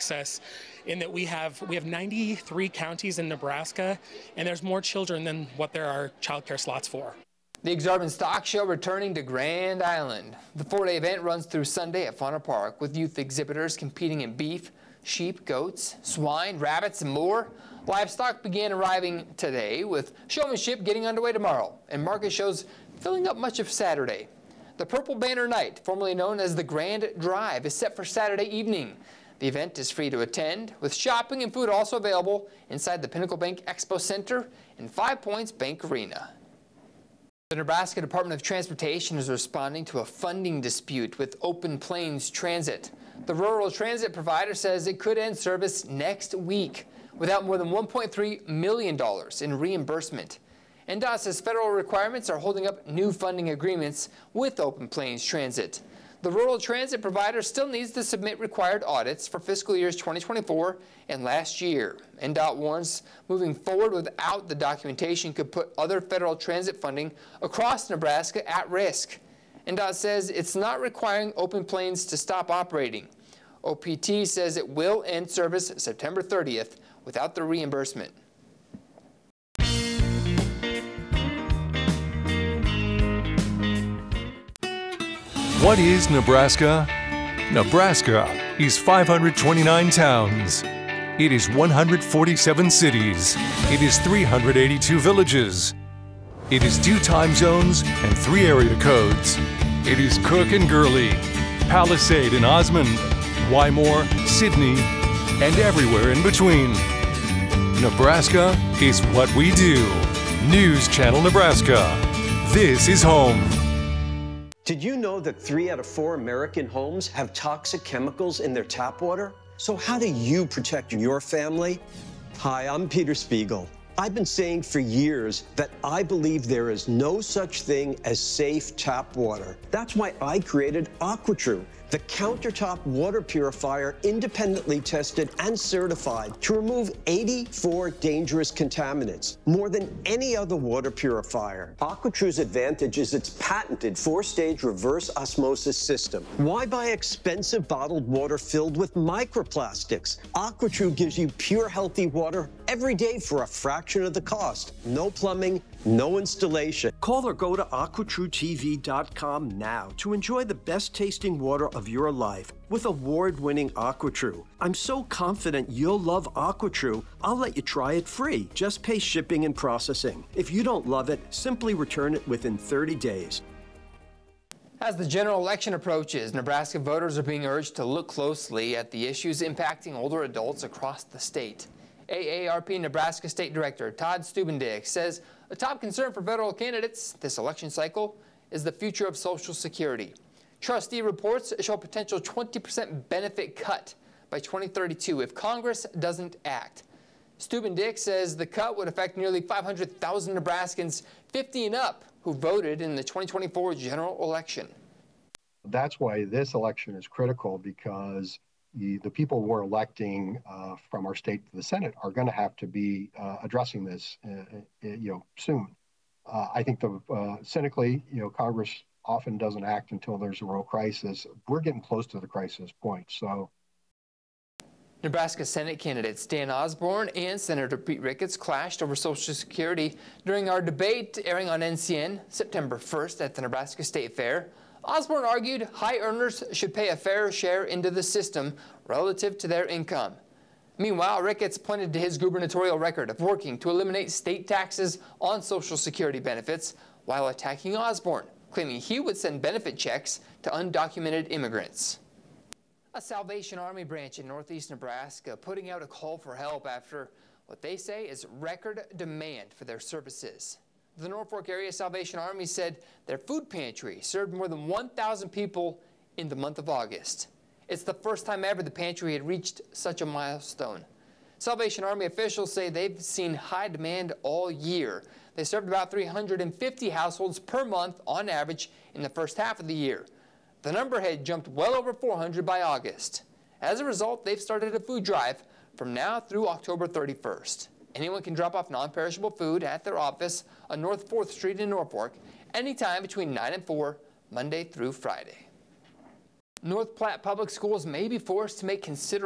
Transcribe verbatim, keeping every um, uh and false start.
access in that we have we have ninety-three counties in Nebraska, and there's more children than what there are childcare slots for. The Exarban Stock Show returning to Grand Island. The four-day event runs through Sunday at Fauna Park, with youth exhibitors competing in beef, sheep, goats, swine, rabbits, and more. Livestock began arriving today, with showmanship getting underway tomorrow, and market shows filling up much of Saturday. The Purple Banner Night, formerly known as the Grand Drive, is set for Saturday evening. The event is free to attend, with shopping and food also available inside the Pinnacle Bank Expo Center and Five Points Bank Arena. The Nebraska Department of Transportation is responding to a funding dispute with Open Plains Transit. The rural transit provider says it could end service next week without more than one point three million dollars in reimbursement. N D O T says federal requirements are holding up new funding agreements with Open Plains Transit. The rural transit provider still needs to submit required audits for fiscal years twenty twenty-four and last year. N D O T warns moving forward without the documentation could put other federal transit funding across Nebraska at risk. N D O T says it's not requiring Open Plains to stop operating. O P T says it will end service September thirtieth without the reimbursement. What is Nebraska? Nebraska is five hundred twenty-nine towns. It is one hundred forty-seven cities. It is three hundred eighty-two villages. It is two time zones and three area codes. It is Cook and Gurley, Palisade and Osmond, Wymore, Sidney, and everywhere in between. Nebraska is what we do. News Channel Nebraska. This is home. Did you know that three out of four American homes have toxic chemicals in their tap water? So how do you protect your family? Hi, I'm Peter Spiegel. I've been saying for years that I believe there is no such thing as safe tap water. That's why I created AquaTrue, the countertop water purifier independently tested and certified to remove eighty-four dangerous contaminants, more than any other water purifier. AquaTrue's advantage is its patented four-stage reverse osmosis system. Why buy expensive bottled water filled with microplastics? AquaTrue gives you pure, healthy water every day for a fraction of the cost. No plumbing, no installation. Call or go to aqua true T V dot com now to enjoy the best tasting water of your life with award-winning AquaTrue. I'm so confident you'll love AquaTrue, I'll let you try it free. Just pay shipping and processing. If you don't love it, simply return it within thirty days. As the general election approaches, Nebraska voters are being urged to look closely at the issues impacting older adults across the state. A A R P Nebraska State Director Todd Stubendick says a top concern for federal candidates this election cycle is the future of Social Security. Trustee reports show a potential twenty percent benefit cut by twenty thirty-two if Congress doesn't act. Stubendick says the cut would affect nearly five hundred thousand Nebraskans fifty and up who voted in the twenty twenty-four general election. That's why this election is critical, because the, the people we're electing uh, from our state to the Senate are going to have to be uh, addressing this, uh, you know, soon. Uh, I think the uh, cynically, you know, Congress often doesn't act until there's a real crisis. We're getting close to the crisis point. So, Nebraska Senate candidates Dan Osborne and Senator Pete Ricketts clashed over Social Security during our debate airing on N C N September first at the Nebraska State Fair. Osborne argued high earners should pay a fair share into the system relative to their income. Meanwhile, Ricketts pointed to his gubernatorial record of working to eliminate state taxes on Social Security benefits while attacking Osborne, claiming he would send benefit checks to undocumented immigrants. A Salvation Army branch in northeast Nebraska putting out a call for help after what they say is record demand for their services. The Norfolk Area Salvation Army said their food pantry served more than one thousand people in the month of August. It's the first time ever the pantry had reached such a milestone. Salvation Army officials say they've seen high demand all year. They served about three hundred fifty households per month on average in the first half of the year. The number had jumped well over four hundred by August. As a result, they've started a food drive from now through October thirty-first. Anyone can drop off non-perishable food at their office on North fourth Street in Norfolk anytime between nine and four, Monday through Friday. North Platte Public Schools may be forced to make considerable